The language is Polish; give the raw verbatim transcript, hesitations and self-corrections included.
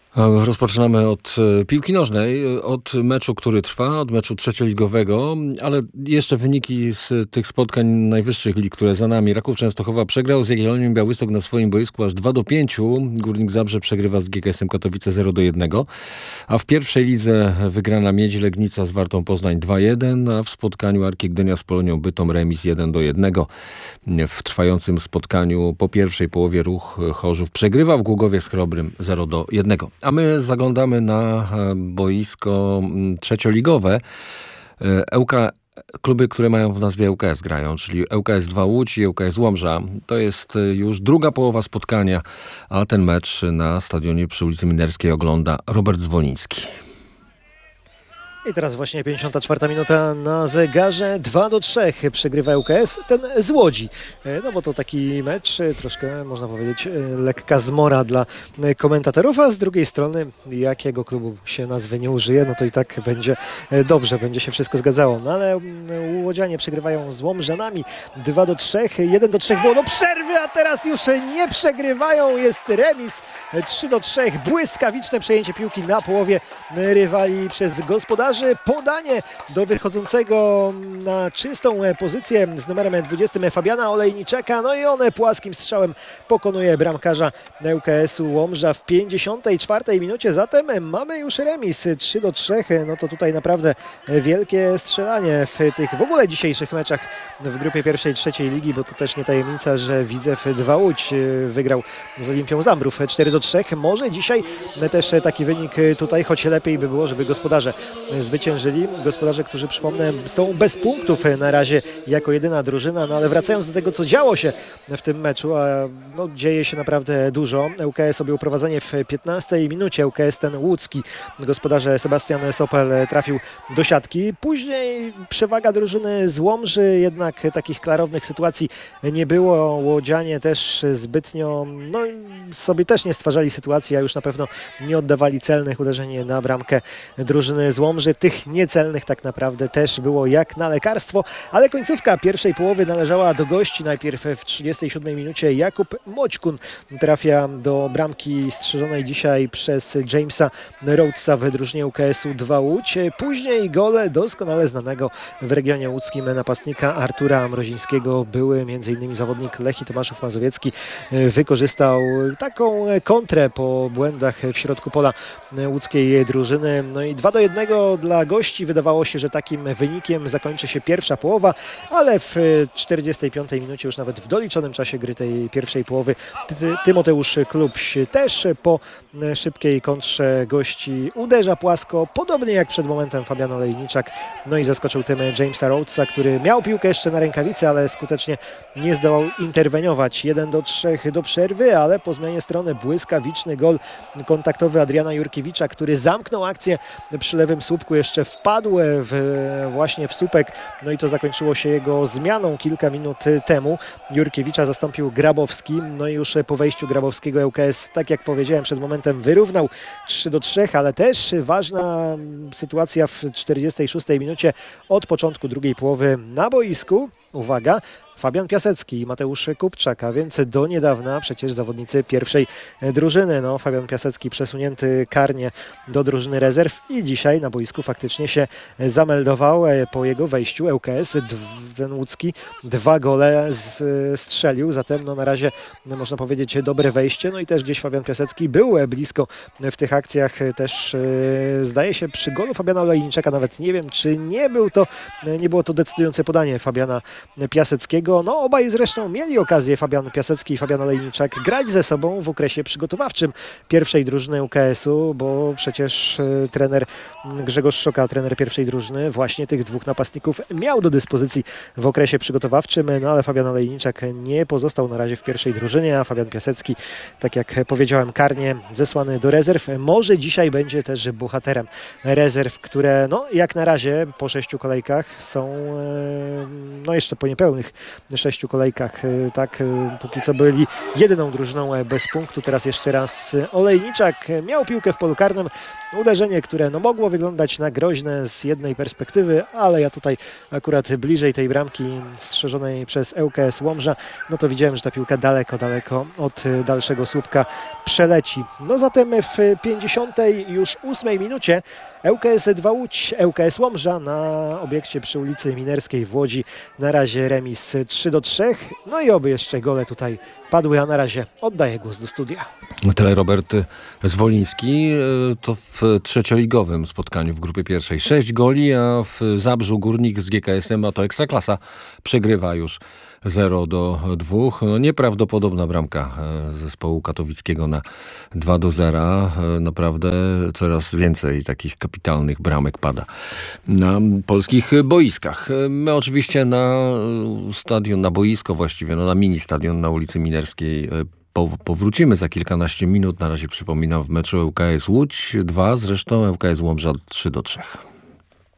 Rozpoczynamy od piłki nożnej, od meczu, który trwa, od meczu trzecioligowego, ale jeszcze wyniki z tych spotkań najwyższych lig, które za nami. Raków Częstochowa przegrał z Jagiellonią Białystok na swoim boisku aż dwa do pięciu. Górnik Zabrze przegrywa z G K S-em Katowice zero do jednego. A w pierwszej lidze wygrana Miedź Legnica z Wartą Poznań dwa jeden, a w spotkaniu Arki Gdynia z Polonią Bytom remis jeden do jednego. W trwającym spotkaniu po pierwszej połowie Ruch Chorzów przegrywa w Gługowie z Chrobrym zero do jednego. A my zaglądamy na boisko trzecioligowe. ŁK, kluby, które mają w nazwie ŁKS grają, czyli ŁKS dwa Łódź i ŁKS Łomża. To jest już druga połowa spotkania, a ten mecz na stadionie przy ulicy Minerskiej ogląda Robert Zwoliński. I teraz właśnie pięćdziesiąta czwarta minuta na zegarze. dwa do trzech przegrywa ŁKS, ten z Łodzi. No bo to taki mecz, troszkę można powiedzieć lekka zmora dla komentatorów, a z drugiej strony jakiego klubu się nazwy nie użyje, no to i tak będzie dobrze, będzie się wszystko zgadzało. No ale łodzianie przegrywają z Łomżanami dwa do trzech, jeden do trzech było do przerwy, a teraz już nie przegrywają, jest remis trzy do trzech, błyskawiczne przejęcie piłki na połowie rywali przez gospodarzy. Podanie do wychodzącego na czystą pozycję z numerem dwudziestym Fabiana Olejniczaka, no i on płaskim strzałem pokonuje bramkarza ŁKS-u Łomża w pięćdziesiątej czwartej minucie, zatem mamy już remis trzy do trzech, no to tutaj naprawdę wielkie strzelanie w tych w ogóle dzisiejszych meczach w grupie pierwszej, trzeciej ligi, bo to też nie tajemnica, że Widzew dwa Łódź wygrał z Olimpią Zambrów cztery do trzech, może dzisiaj też taki wynik tutaj, choć lepiej by było, żeby gospodarze zwyciężyli. Gospodarze, którzy przypomnę są bez punktów na razie jako jedyna drużyna, no ale wracając do tego, co działo się w tym meczu, a no, dzieje się naprawdę dużo. ŁKS objął prowadzenie w piętnastej minucie, ŁKS ten łódzki, gospodarze Sebastian Sopel trafił do siatki. Później przewaga drużyny z Łomży, jednak takich klarownych sytuacji nie było. Łodzianie też zbytnio, no sobie też nie stwarzali sytuacji, a już na pewno nie oddawali celnych uderzeń na bramkę drużyny z Łomży. Tych niecelnych tak naprawdę też było jak na lekarstwo, ale końcówka pierwszej połowy należała do gości. Najpierw w trzydziestej siódmej minucie Jakub Moćkun trafia do bramki strzeżonej dzisiaj przez Jamesa Rhodesa w drużynie ŁKS-u dwa Łódź. Później gole doskonale znanego w regionie łódzkim napastnika Artura Mrozińskiego. Były m.in. zawodnik Lechii Tomaszów Mazowiecki wykorzystał taką kontrę po błędach w środku pola łódzkiej drużyny. No i dwa do jednego dla gości. Wydawało się, że takim wynikiem zakończy się pierwsza połowa, ale w czterdziestej piątej minucie, już nawet w doliczonym czasie gry tej pierwszej połowy, Tymoteusz Klubś też po szybkiej kontrze gości uderza płasko, podobnie jak przed momentem Fabian Olejniczak. No i zaskoczył tym Jamesa Rhodesa, który miał piłkę jeszcze na rękawicy, ale skutecznie nie zdołał interweniować. jeden do trzech do przerwy, ale po zmianie strony błyskawiczny gol kontaktowy Adriana Jurkiewicza, który zamknął akcję przy lewym słupku, jeszcze wpadł w, właśnie w słupek, no i to zakończyło się jego zmianą kilka minut temu. Jurkiewicza zastąpił Grabowski, no i już po wejściu Grabowskiego ŁKS, tak jak powiedziałem przed momentem, wyrównał trzy do trzech, ale też ważna sytuacja w czterdziestej szóstej minucie od początku drugiej połowy na boisku. Uwaga, Fabian Piasecki i Mateusz Kupczak, a więc do niedawna przecież zawodnicy pierwszej drużyny. No, Fabian Piasecki przesunięty karnie do drużyny rezerw i dzisiaj na boisku faktycznie się zameldował. Po jego wejściu ŁKS, ten łódzki, dwa gole z, strzelił, zatem no, na razie no, można powiedzieć dobre wejście. No i też gdzieś Fabian Piasecki był blisko w tych akcjach, też yy, zdaje się przy golu Fabiana Olejniczaka, nawet nie wiem, czy nie był to, nie było to decydujące podanie Fabiana Piaseckiego. No obaj zresztą mieli okazję, Fabian Piasecki i Fabian Olejniczak, grać ze sobą w okresie przygotowawczym pierwszej drużyny ŁKS-u, bo przecież y, trener Grzegorz Szoka, trener pierwszej drużyny, właśnie tych dwóch napastników miał do dyspozycji w okresie przygotowawczym, no ale Fabian Olejniczak nie pozostał na razie w pierwszej drużynie, a Fabian Piasecki, tak jak powiedziałem, karnie zesłany do rezerw. Może dzisiaj będzie też bohaterem rezerw, które no jak na razie po sześciu kolejkach są y, no jeszcze jeszcze po niepełnych sześciu kolejkach. Tak, póki co byli jedyną drużyną bez punktu. Teraz jeszcze raz Olejniczak miał piłkę w polu karnym. Uderzenie, które no mogło wyglądać na groźne z jednej perspektywy, ale ja tutaj akurat bliżej tej bramki strzeżonej przez ŁKS Łomża, no to widziałem, że ta piłka daleko, daleko od dalszego słupka przeleci. No zatem w pięćdziesiątej już ósmej minucie ŁKS dwa Łódź, ŁKS Łomża na obiekcie przy ulicy Minerskiej w Łodzi. Na razie remis trzy do trzech. No i oby jeszcze gole tutaj padły, a na razie oddaję głos do studia. Tyle Robert Zwoliński. To w trzecioligowym spotkaniu w grupie pierwszej sześć goli, a w Zabrzu Górnik z G K S-em, a to Ekstraklasa, przegrywa już zero do dwóch. No, nieprawdopodobna bramka zespołu katowickiego na dwa do zera. Naprawdę coraz więcej takich kapitalnych bramek pada na polskich boiskach. My oczywiście na stadion, na boisko właściwie, no na mini stadion na ulicy Minerskiej Po, powrócimy za kilkanaście minut. Na razie przypominam, w meczu ŁKS Łódź dwa, zresztą ŁKS Łomża trzy do trzech.